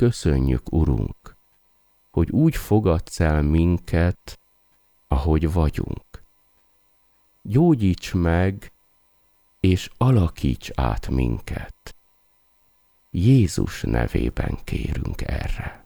köszönjük, Urunk, hogy úgy fogadsz el minket, ahogy vagyunk. Gyógyíts meg, és alakíts át minket. Jézus nevében kérünk erre.